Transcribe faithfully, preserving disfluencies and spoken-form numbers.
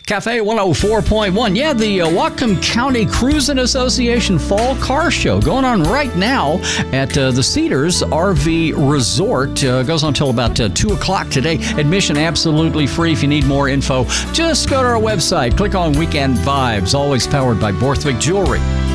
Cafe one oh four point one. Yeah, the uh, Whatcom County Cruising Association Fall Car Show going on right now at uh, the Cedars R V Resort. Uh, goes on until about uh, two o'clock today. Admission absolutely free. If you need more info, just go to our website. Click on Weekend Vibes. Always powered by Borthwick Jewelry.